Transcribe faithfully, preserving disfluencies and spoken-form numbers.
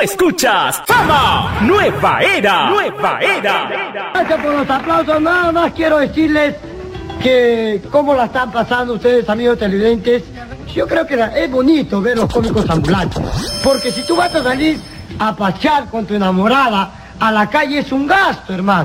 Tú escuchas Fama Nueva Era. Nueva Era. Gracias por los aplausos. Nada más quiero decirles que cómo la están pasando ustedes, amigos televidentes. Yo creo que es bonito ver los cómicos ambulantes, porque si tú vas a salir a pasear con tu enamorada a la calle es un gasto, hermano.